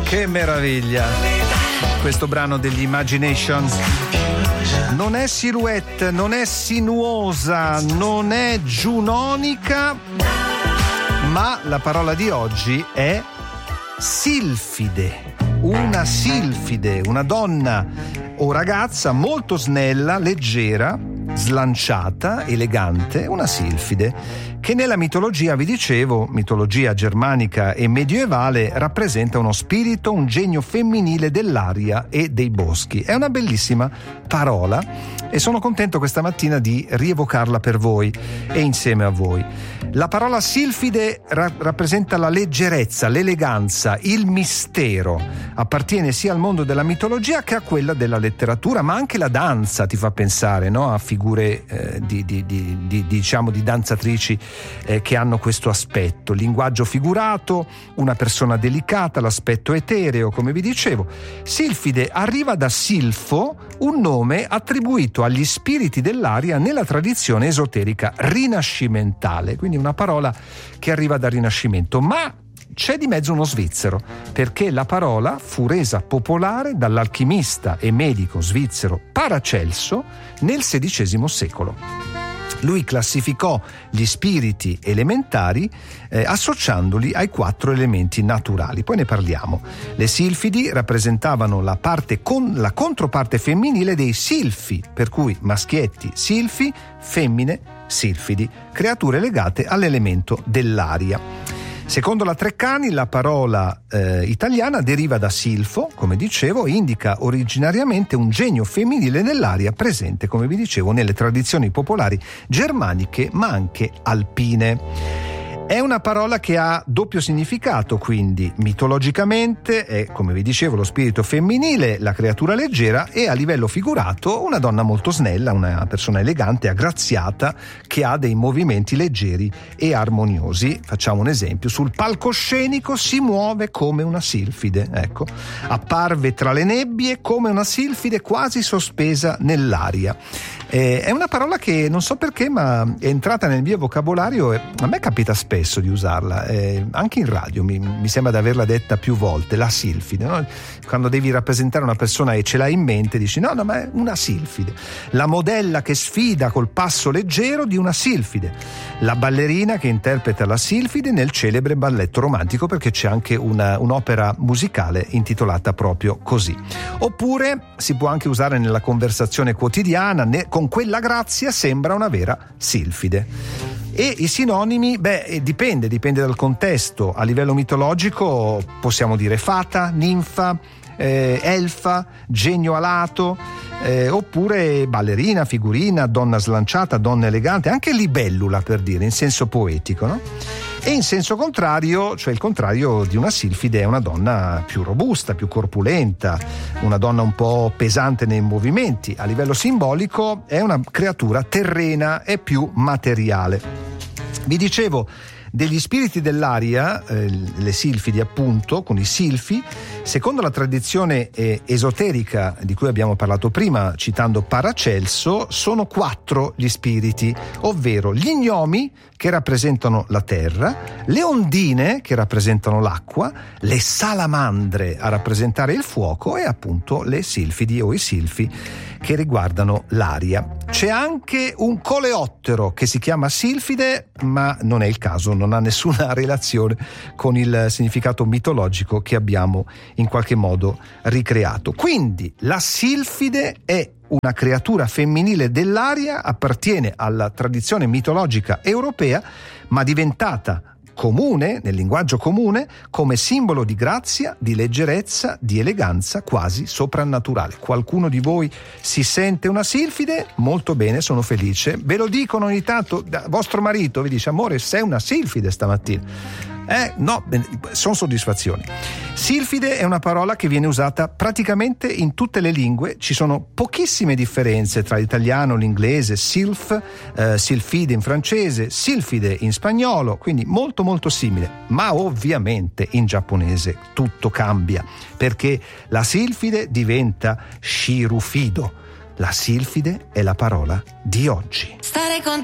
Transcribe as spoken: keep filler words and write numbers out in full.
Che meraviglia questo brano degli Imaginations. Non è silhouette, non è sinuosa, non è giunonica, ma la parola di oggi è silfide. Una silfide, una donna o ragazza molto snella, leggera, slanciata, elegante, una silfide, che nella mitologia, vi dicevo, mitologia germanica e medievale, rappresenta uno spirito, un genio femminile dell'aria e dei boschi. È una bellissima parola e sono contento questa mattina di rievocarla per voi e insieme a voi. La parola silfide ra- rappresenta la leggerezza, l'eleganza, il mistero. Appartiene sia al mondo della mitologia che a quella della letteratura, ma anche la danza ti fa pensare, no? A figure eh, di, di, di, di, diciamo di danzatrici eh, che hanno questo aspetto, linguaggio figurato, una persona delicata, l'aspetto etereo, come vi dicevo. Silfide arriva da Silfo, un nome attribuito agli spiriti dell'aria nella tradizione esoterica rinascimentale, quindi una parola che arriva dal Rinascimento, ma c'è di mezzo uno svizzero, perché la parola fu resa popolare dall'alchimista e medico svizzero Paracelso nel sedicesimo secolo. Lui classificò gli spiriti elementari eh, associandoli ai quattro elementi naturali. Poi ne parliamo. Le silfidi rappresentavano la parte con, la controparte femminile dei silfi, per cui maschietti silfi, femmine silfidi, creature legate all'elemento dell'aria. Secondo la Treccani, la parola eh, italiana deriva da silfo, come dicevo, e indica originariamente un genio femminile nell'aria presente, come vi dicevo, nelle tradizioni popolari germaniche ma anche alpine. È una parola che ha doppio significato, quindi mitologicamente è, come vi dicevo, lo spirito femminile, la creatura leggera, e a livello figurato una donna molto snella, una persona elegante, aggraziata, che ha dei movimenti leggeri e armoniosi. Facciamo un esempio: sul palcoscenico si muove come una silfide, ecco, apparve tra le nebbie come una silfide quasi sospesa nell'aria. Eh, è una parola che non so perché, ma è entrata nel mio vocabolario e a me capita spesso di usarla, eh, anche in radio mi, mi sembra di averla detta più volte, la silfide, no? Quando devi rappresentare una persona e ce l'hai in mente dici no no ma è una silfide, la modella che sfida col passo leggero di una silfide, la ballerina che interpreta la silfide nel celebre balletto romantico, perché c'è anche una, un'opera musicale intitolata proprio così. Oppure si può anche usare nella conversazione quotidiana, ne, con quella grazia sembra una vera silfide. E i sinonimi, beh, dipende, dipende dal contesto. A livello mitologico possiamo dire fata, ninfa, eh, elfa, genio alato, eh, oppure ballerina, figurina, donna slanciata, donna elegante, anche libellula, per dire, in senso poetico, no? E in senso contrario, cioè il contrario di una silfide, è una donna più robusta, più corpulenta, una donna un po' pesante nei movimenti. A livello simbolico è una creatura terrena e più materiale. Vi dicevo degli spiriti dell'aria, eh, le silfidi appunto, con i silfi. Secondo la tradizione eh, esoterica di cui abbiamo parlato prima, citando Paracelso, sono quattro gli spiriti, ovvero gli gnomi, che rappresentano la terra, le ondine, che rappresentano l'acqua, le salamandre a rappresentare il fuoco, e appunto le silfidi o i silfi che riguardano l'aria. C'è anche un coleottero che si chiama silfide, ma non è il caso, non ha nessuna relazione con il significato mitologico che abbiamo in qualche modo ricreato. Quindi la silfide è una creatura femminile dell'aria, appartiene alla tradizione mitologica europea, ma diventata comune, nel linguaggio comune, come simbolo di grazia, di leggerezza, di eleganza quasi soprannaturale. Qualcuno di voi si sente una silfide? Molto bene, sono felice. Ve lo dicono ogni tanto, vostro marito vi dice: amore, sei una silfide stamattina. Eh, no, sono soddisfazioni. Silfide è una parola che viene usata praticamente in tutte le lingue. Ci sono pochissime differenze tra l'italiano, l'inglese, sylph, eh, silfide in francese, silfide in spagnolo, quindi molto molto simile. Ma ovviamente in giapponese tutto cambia, perché la silfide diventa shirufido. La silfide è la parola di oggi. Stare con